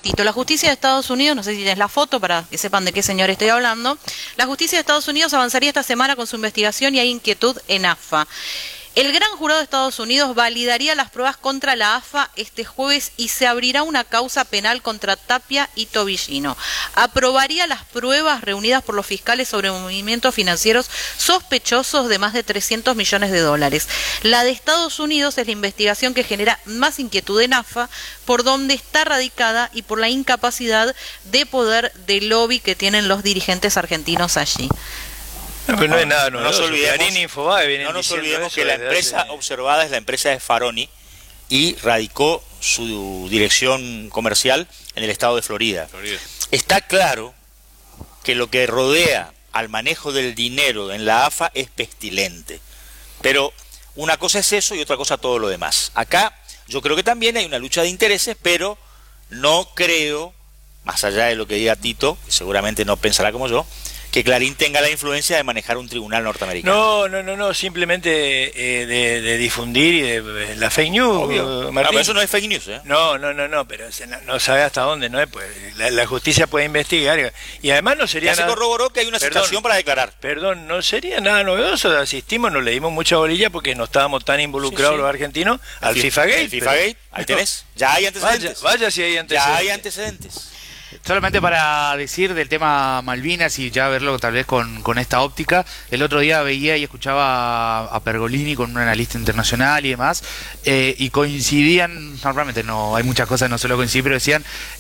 Tito, la justicia de Estados Unidos, no sé si tienes la foto para que sepan de qué señor estoy hablando, la justicia de Estados Unidos avanzaría esta semana con su investigación y hay inquietud en AFA. El gran jurado de Estados Unidos validaría las pruebas contra la AFA este jueves y se abrirá una causa penal contra Tapia y Tobillino. Aprobaría las pruebas reunidas por los fiscales sobre movimientos financieros sospechosos de más de 300 millones de dólares. La de Estados Unidos es la investigación que genera más inquietud en AFA por donde está radicada y por la incapacidad de poder de lobby que tienen los dirigentes argentinos allí. No, pero no es nada nuevo. No nos olvidemos que la empresa observada es la empresa de Faroni y radicó su dirección comercial en el estado de Florida. Está claro que lo que rodea al manejo del dinero en la AFA es pestilente. Pero una cosa es eso y otra cosa todo lo demás. Acá yo creo que también hay una lucha de intereses, pero no creo, más allá de lo que diga Tito, que seguramente no pensará como yo, que Clarín tenga la influencia de manejar un tribunal norteamericano. No, simplemente de difundir y de la fake news, Martín. Pero eso no es fake news, ¿eh? No, pero no sabe hasta dónde, ¿no es? Pues la justicia puede investigar y además no sería ya nada... se corroboró que hay una citación para declarar. Perdón, no sería nada novedoso, asistimos, nos le dimos mucha bolilla porque no estábamos tan involucrados los argentinos al FIFA Gate. El FIFA Gate, ahí tenés, ya hay antecedentes. Vaya si hay antecedentes. Ya hay antecedentes. Solamente para decir del tema Malvinas y ya verlo tal vez con esta óptica, el otro día veía y escuchaba a Pergolini con un analista internacional y demás, y coincidían, normalmente no hay muchas cosas, no solo coinciden, pero decían,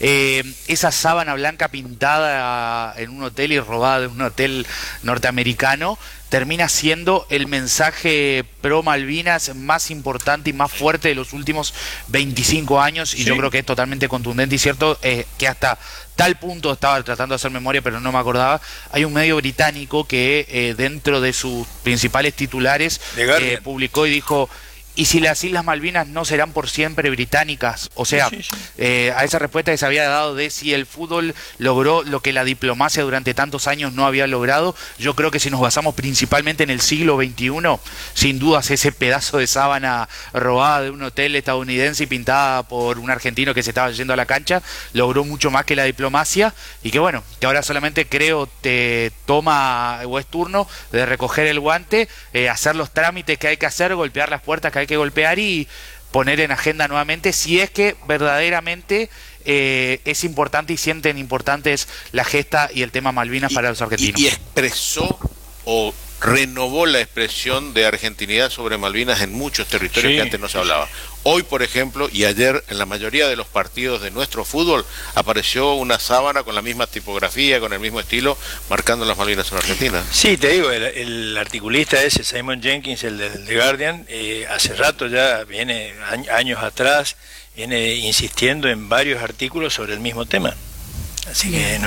esa sábana blanca pintada en un hotel y robada de un hotel norteamericano, termina siendo el mensaje pro Malvinas más importante y más fuerte de los últimos 25 años, y yo creo que es totalmente contundente y cierto, que hasta tal punto estaba tratando de hacer memoria, pero no me acordaba, hay un medio británico que dentro de sus principales titulares publicó y dijo: ¿y si las Islas Malvinas no serán por siempre británicas? O sea, a esa respuesta que se había dado de si el fútbol logró lo que la diplomacia durante tantos años no había logrado, yo creo que si nos basamos principalmente en el siglo XXI, sin dudas ese pedazo de sábana robada de un hotel estadounidense y pintada por un argentino que se estaba yendo a la cancha, logró mucho más que la diplomacia, y que bueno, que ahora solamente creo te toma o es turno de recoger el guante, hacer los trámites que hay que hacer, golpear las puertas que hay que golpear y poner en agenda nuevamente si es que verdaderamente es importante y sienten importantes la gesta y el tema Malvinas para los argentinos. Y expresó o renovó la expresión de argentinidad sobre Malvinas en muchos territorios que antes no se hablaba. Hoy, por ejemplo, y ayer, en la mayoría de los partidos de nuestro fútbol, apareció una sábana con la misma tipografía, con el mismo estilo, marcando las Malvinas en Argentina. Sí, te digo, el articulista ese, Simon Jenkins, el del The Guardian, hace rato ya, viene años atrás, viene insistiendo en varios artículos sobre el mismo tema. Así que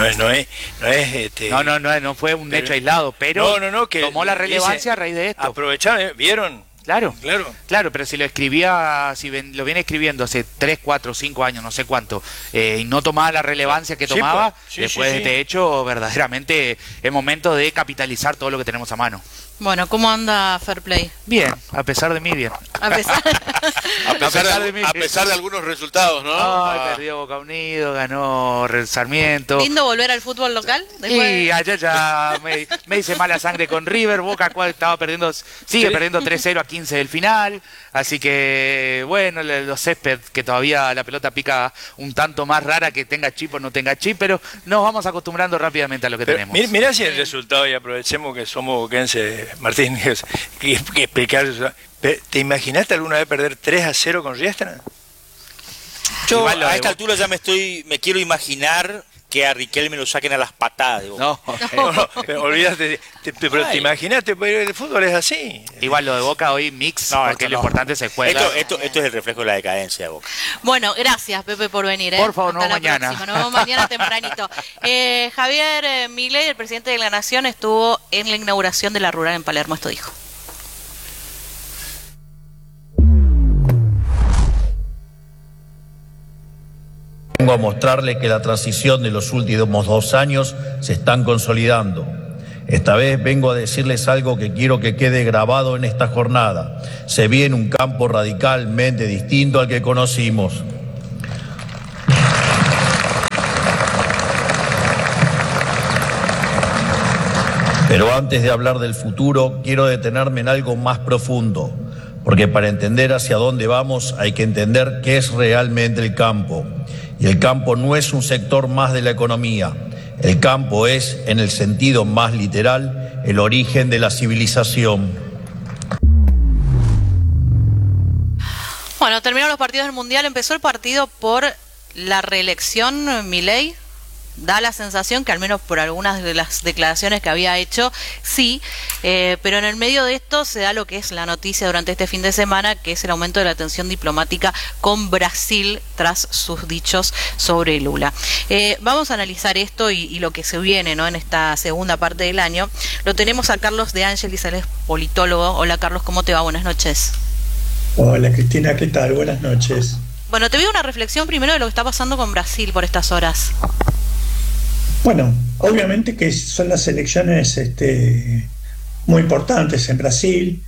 no fue un hecho aislado, pero que tomó la relevancia a raíz de esto. Aprovecharon, ¿vieron? Claro, pero si lo escribía, lo viene escribiendo hace 3, 4, 5 años, no sé cuánto, y no tomaba la relevancia que tomaba, después de este hecho, verdaderamente es momento de capitalizar todo lo que tenemos a mano. Bueno, ¿cómo anda Fair Play? Bien, a pesar de mí, bien. A pesar a pesar de algunos resultados, ¿no? Perdió Boca Unido, ganó Sarmiento. ¿Lindo volver al fútbol local? Y ayer ya me hice mala sangre con River. Boca estaba perdiendo, sigue perdiendo 3-0 a 15 del final. Así que, bueno, los césped, que todavía la pelota pica un tanto más rara, que tenga chip o no tenga chip, pero nos vamos acostumbrando rápidamente a lo que tenemos. Mirá si el resultado, y aprovechemos que somos boquenses, Martín, que explicar eso. ¿Te imaginaste alguna vez perder 3-0 con Riestra? Yo a esta altura ya me quiero imaginar que a Riquelme lo saquen a las patadas de Boca. No, pero olvídate, pero te imaginaste, pero el fútbol es así. Igual lo de Boca hoy mix, porque lo importante es el juego. Esto es el reflejo de la decadencia de Boca. Bueno, gracias Pepe por venir. Por favor, nos vemos mañana. Nos vemos mañana tempranito. Javier Milei, el presidente de la Nación, estuvo en la inauguración de la Rural en Palermo, esto dijo. Vengo a mostrarle que la transición de los últimos 2 años se están consolidando. Esta vez vengo a decirles algo que quiero que quede grabado en esta jornada. Se viene un campo radicalmente distinto al que conocimos. Pero antes de hablar del futuro, quiero detenerme en algo más profundo, porque para entender hacia dónde vamos hay que entender qué es realmente el campo. Y el campo no es un sector más de la economía. El campo es, en el sentido más literal, el origen de la civilización. Bueno, terminaron los partidos del Mundial, empezó el partido por la reelección. Milei da la sensación que, al menos por algunas de las declaraciones que había hecho, sí, pero en el medio de esto se da lo que es la noticia durante este fin de semana, que es el aumento de la tensión diplomática con Brasil tras sus dichos sobre Lula. Vamos a analizar esto y lo que se viene, ¿no?, en esta segunda parte del año. Lo tenemos a Carlos De Angelis, él es politólogo. Hola Carlos, ¿cómo te va? Buenas noches. Hola Cristina, ¿qué tal? Buenas noches. Bueno, te pido una reflexión primero de lo que está pasando con Brasil por estas horas. Bueno, obviamente que son las elecciones muy importantes en Brasil.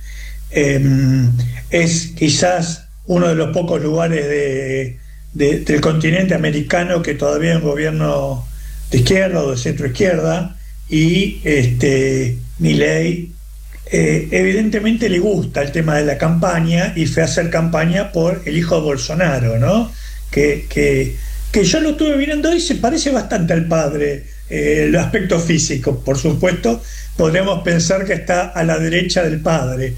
Es quizás uno de los pocos lugares del continente americano que todavía hay un gobierno de izquierda o de centro izquierda, y Milei evidentemente le gusta el tema de la campaña y fue a hacer campaña por el hijo de Bolsonaro, ¿no? Que yo lo estuve mirando hoy, se parece bastante al padre, el aspecto físico, por supuesto. Podríamos pensar que está a la derecha del padre.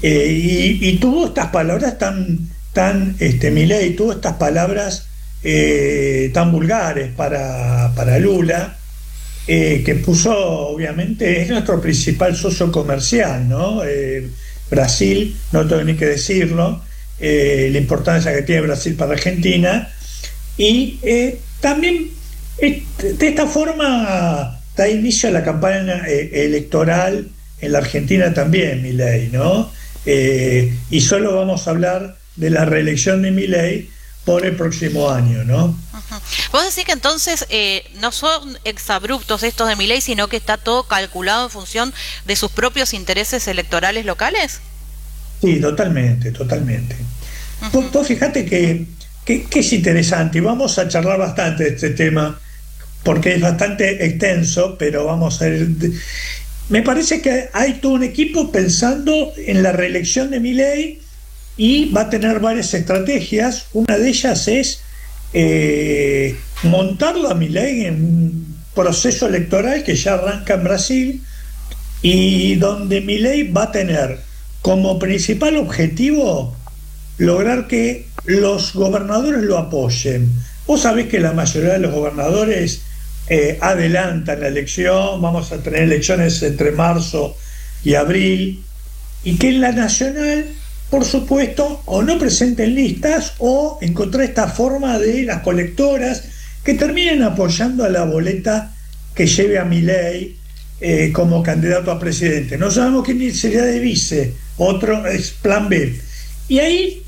Y tuvo estas palabras Milei tuvo estas palabras tan vulgares para Lula, que puso, obviamente, es nuestro principal socio comercial, ¿no? Brasil, no tengo ni que decirlo, la importancia que tiene Brasil para Argentina. Y también de esta forma da inicio a la campaña electoral en la Argentina también, Milei, ¿no? Y solo vamos a hablar de la reelección de Milei por el próximo año, ¿no? Uh-huh. Vos decís que entonces no son exabruptos estos de Milei, sino que está todo calculado en función de sus propios intereses electorales locales. Sí, totalmente. Uh-huh. Vos fíjate que es interesante, y vamos a charlar bastante de este tema porque es bastante extenso, pero vamos a ver. Me parece que hay todo un equipo pensando en la reelección de Milei y va a tener varias estrategias. Una de ellas es montarlo a Milei en un proceso electoral que ya arranca en Brasil, y donde Milei va a tener como principal objetivo lograr que los gobernadores lo apoyen. Vos sabés que la mayoría de los gobernadores adelantan la elección. Vamos a tener elecciones entre marzo y abril, y que en la nacional, por supuesto, o no presenten listas o encontrar esta forma de las colectoras que terminen apoyando a la boleta que lleve a Milei como candidato a presidente. No sabemos quién sería de vice, otro es plan B. Y ahí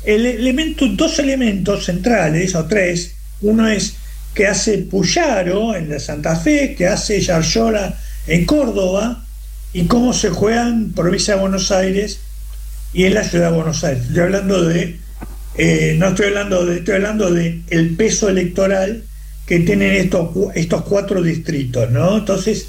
dos elementos centrales, o tres. Uno es que hace Puyaro en la Santa Fe, que hace Yarlora en Córdoba, y cómo se juegan provincia de Buenos Aires y en la ciudad de Buenos Aires. Estoy hablando de el peso electoral que tienen estos cuatro distritos, ¿no? Entonces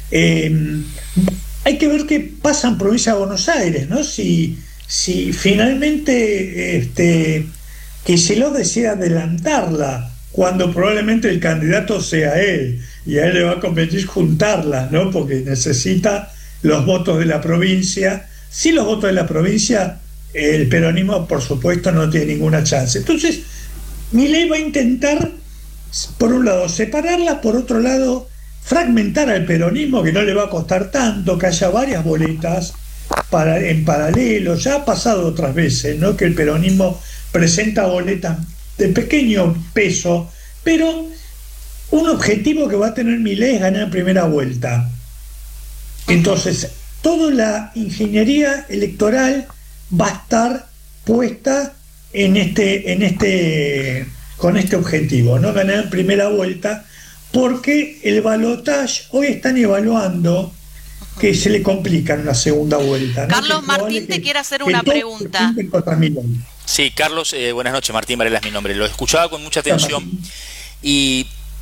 hay que ver qué pasa en provincia de Buenos Aires, ¿no? Si finalmente Kicillof decide adelantarla, cuando probablemente el candidato sea él, y a él le va a competir juntarlas, ¿no? Porque necesita los votos de la provincia. Sin los votos de la provincia, el peronismo, por supuesto, no tiene ninguna chance. Entonces, Milei va a intentar, por un lado, separarlas, por otro lado, fragmentar al peronismo, que no le va a costar tanto, que haya varias boletas en paralelo. Ya ha pasado otras veces, ¿no?, que el peronismo presenta boletas de pequeño peso, pero un objetivo que va a tener Milei es ganar en primera vuelta. Entonces, toda la ingeniería electoral va a estar puesta con este objetivo, ¿no?, ganar en primera vuelta, porque el balotaje hoy están evaluando que se le complica en una segunda vuelta, ¿no? Carlos Martín te quiere hacer una pregunta. Sí, Carlos, buenas noches, Martín Varela es mi nombre. Lo escuchaba con mucha atención y